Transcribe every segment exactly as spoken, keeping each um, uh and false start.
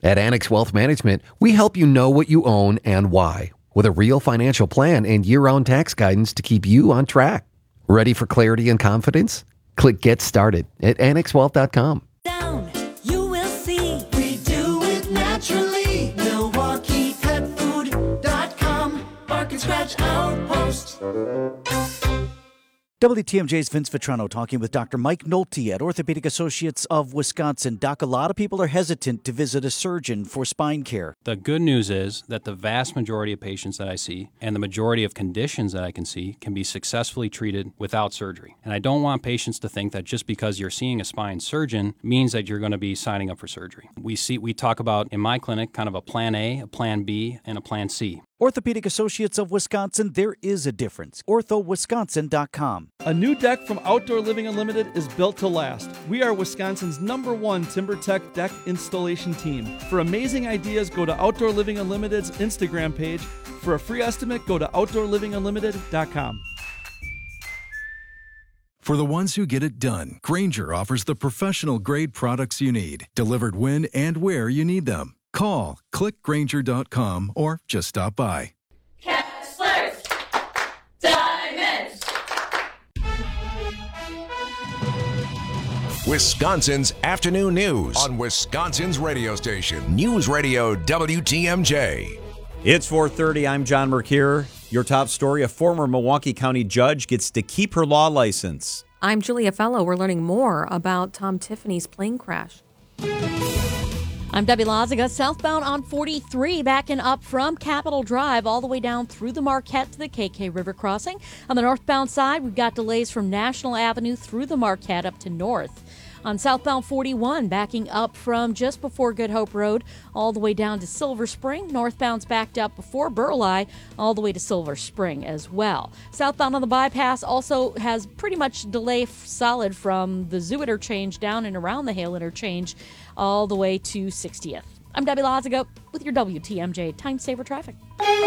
At Annex Wealth Management, we help you know what you own and why, with a real financial plan and year-round tax guidance to keep you on track. Ready for clarity and confidence? Click Get Started at annex wealth dot com. Down, you will see. We do it naturally. Milwaukee Pet Food dot com. Bark and Scratch Outpost. W T M J's Vince Vitrano talking with Doctor Mike Nolte at Orthopedic Associates of Wisconsin. Doc, a lot of people are hesitant to visit a surgeon for spine care. The good news is that the vast majority of patients that I see and the majority of conditions that I can see can be successfully treated without surgery. And I don't want patients to think that just because you're seeing a spine surgeon means that you're going to be signing up for surgery. We see we talk about in my clinic kind of a plan A, a plan B, and a plan C. Orthopedic Associates of Wisconsin, there is a difference. ortho wisconsin dot com. A new deck from Outdoor Living Unlimited is built to last. We are Wisconsin's number one TimberTech deck installation team. For amazing ideas, go to Outdoor Living Unlimited's Instagram page. For a free estimate, go to outdoor living unlimited dot com. For the ones who get it done, Grainger offers the professional-grade products you need, delivered when and where you need them. Call, click Grainger dot com, or just stop by. Kessler's Diamonds. Wisconsin's afternoon news on Wisconsin's radio station, News Radio W T M J. It's four thirty. I'm John Mercure. Your top story, a former Milwaukee County judge gets to keep her law license. I'm Julia Fellow. We're learning more about Tom Tiffany's plane crash. I'm Debbie Lazaga. Southbound on forty-three, backing up from Capitol Drive all the way down through the Marquette to the K K River crossing. On the northbound side, we've got delays from National Avenue through the Marquette up to North. On southbound forty-one, backing up from just before Good Hope Road all the way down to Silver Spring. Northbound's backed up before Burleigh all the way to Silver Spring as well. Southbound on the bypass also has pretty much delay f- solid from the Zoo interchange down and around the Hale interchange all the way to sixtieth. I'm Debbie Lazaga with your W T M J Time Saver Traffic.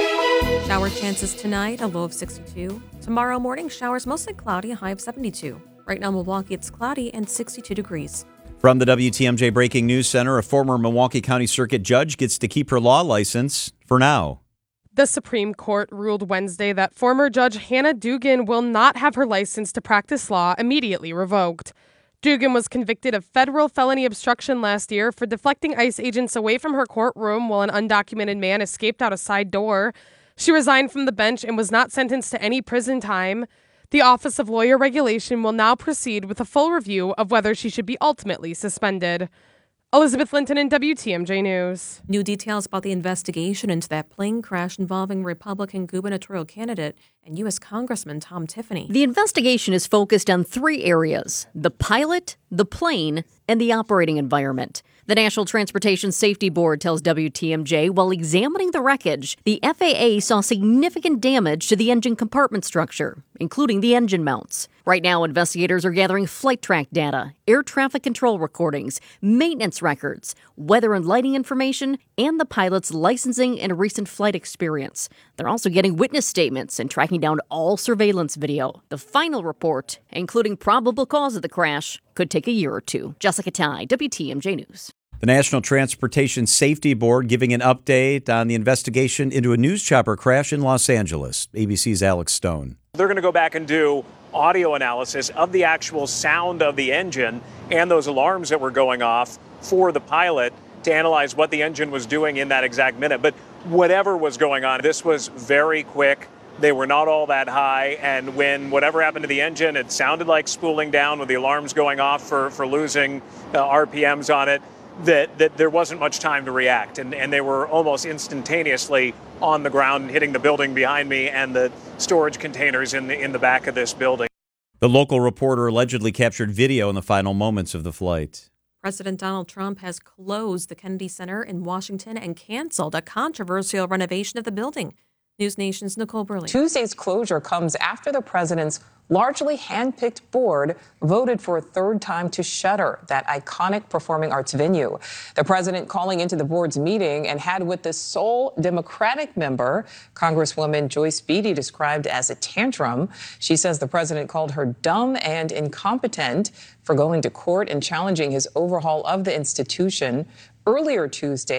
Shower chances tonight, a low of sixty-two. Tomorrow morning, showers mostly cloudy, a high of seventy-two. Right now, Milwaukee, it's cloudy and sixty-two degrees. From the W T M J Breaking News Center, a former Milwaukee County Circuit judge gets to keep her law license for now. The Supreme Court ruled Wednesday that former Judge Hannah Dugan will not have her license to practice law immediately revoked. Dugan was convicted of federal felony obstruction last year for deflecting ICE agents away from her courtroom while an undocumented man escaped out a side door. She resigned from the bench and was not sentenced to any prison time. The Office of Lawyer Regulation will now proceed with a full review of whether she should be ultimately suspended. Elizabeth Linton in W T M J News. New details about the investigation into that plane crash involving Republican gubernatorial candidate and U S Congressman Tom Tiffany. The investigation is focused on three areas: the pilot, the plane, and the operating environment. The National Transportation Safety Board tells W T M J while examining the wreckage, the F A A saw significant damage to the engine compartment structure, including the engine mounts. Right now, investigators are gathering flight track data, air traffic control recordings, maintenance records, weather and lighting information, and the pilot's licensing and recent flight experience. They're also getting witness statements and tracking down all surveillance video. The final report, including probable cause of the crash, could take a year or two. Jessica Tai, W T M J News. The National Transportation Safety Board giving an update on the investigation into a news chopper crash in Los Angeles. A B C's Alex Stone. They're going to go back and do audio analysis of the actual sound of the engine and those alarms that were going off for the pilot to analyze what the engine was doing in that exact minute. But whatever was going on, this was very quick. They were not all that high. And when whatever happened to the engine, it sounded like spooling down with the alarms going off for, for losing uh, R P Ms on it. That, that there wasn't much time to react, and, and they were almost instantaneously on the ground, hitting the building behind me and the storage containers in the in the back of this building. The local reporter allegedly captured video in the final moments of the flight. President Donald Trump has closed the Kennedy Center in Washington and canceled a controversial renovation of the building. News Nation's Nicole Burley. Tuesday's closure comes after the president's largely hand-picked board voted for a third time to shutter that iconic performing arts venue. The president calling into the board's meeting and had with the sole Democratic member, Congresswoman Joyce Beatty, described as a tantrum. She says the president called her dumb and incompetent for going to court and challenging his overhaul of the institution. Earlier Tuesday,